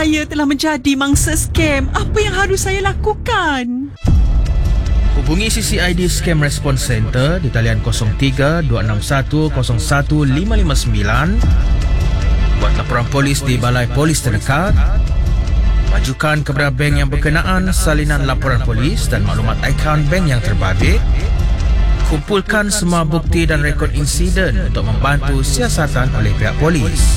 Saya telah menjadi mangsa scam. Apa yang harus saya lakukan? Hubungi CCID Scam Response Center di talian 03 261 01559. Buat laporan polis di balai polis terdekat. Majukan kepada bank yang berkenaan salinan laporan polis dan maklumat akaun bank yang terbabit. Kumpulkan semua bukti dan rekod insiden untuk membantu siasatan oleh pihak polis.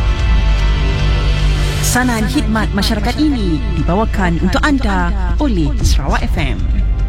Sanaan khidmat masyarakat ini dibawakan untuk anda oleh Sarawak FM.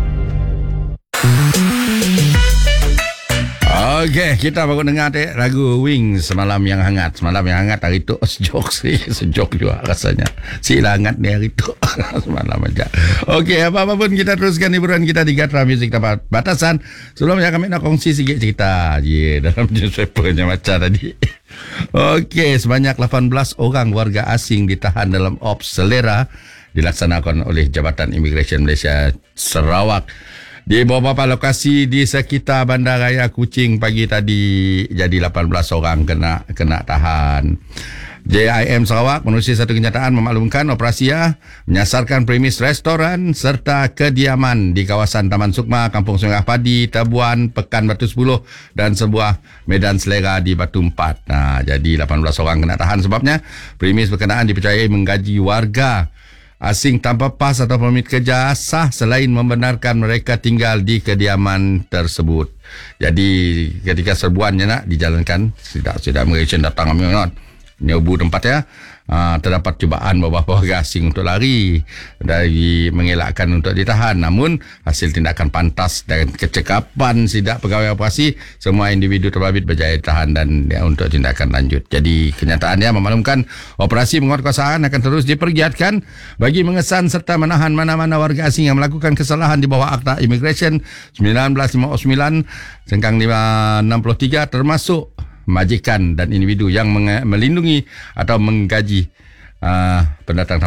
Okey, kita baru dengar lagu Wings Semalam Yang Hangat. Semalam Yang Hangat hari tu sejuk sih, sejuk juga rasanya. Sila hangat ni hari tu semalam aja. Okey, apa-apa pun kita teruskan hiburan kita di Gatra Music Tanpa Batasan. Sebelumnya kami nak kongsi sikit cerita dalam newspapernya macam tadi. Okey, sebanyak 18 orang warga asing ditahan dalam ops selera dilaksanakan oleh Jabatan Imigresen Malaysia Sarawak di beberapa lokasi di sekitar Bandaraya Kuching pagi tadi. Jadi 18 orang kena tahan. JIM Sarawak menerusi satu kenyataan memaklumkan operasi menyasarkan premis restoran serta kediaman di kawasan Taman Sukma, Kampung Sungai Padi, Tabuan, Pekan Batu 10 dan sebuah medan selera di Batu 4. Jadi 18 orang kena tahan sebabnya premis berkenaan dipercayai menggaji warga asing tanpa pas atau permit kerja sah selain membenarkan mereka tinggal di kediaman tersebut. Jadi ketika serbuannya nak dijalankan, tidak Malaysian datang ambil nyobu tempat terdapat cubaan beberapa warga asing untuk lari dari mengelakkan untuk ditahan. Namun hasil tindakan pantas dan kecekapan sidak pegawai operasi, semua individu terbabit berjaya ditahan dan untuk tindakan lanjut. Jadi kenyataannya memaklumkan operasi penguatkuasaan akan terus dipergiatkan bagi mengesan serta menahan mana-mana warga asing yang melakukan kesalahan di bawah Akta Imigresen 1959 Sengkang 63 termasuk majikan dan individu yang melindungi atau menggaji pendatang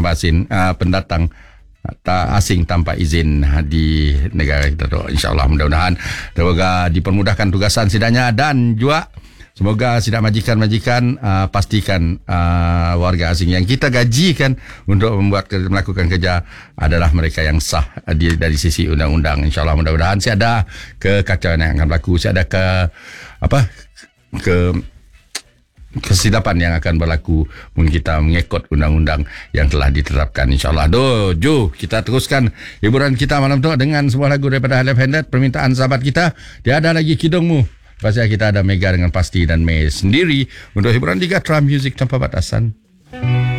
asing tanpa izin di negara kita tu. InsyaAllah mudah-mudahan semoga dipermudahkan tugasan sidangnya dan juga semoga sidang majikan-majikan pastikan warga asing yang kita gajikan untuk melakukan kerja adalah mereka yang sah dari sisi undang-undang. InsyaAllah mudah-mudahan siada kekacauan yang akan berlaku, siada kesilapan yang akan berlaku mungkin kita mengikut undang-undang yang telah ditetapkan. InsyaAllah. Kita teruskan hiburan kita malam tu dengan sebuah lagu daripada Left Handed, permintaan sahabat kita. Tiada lagi kidungmu. Pasal kita ada Mega dengan Pasti dan Mei sendiri untuk hiburan di Gatra Music Tanpa Batasan.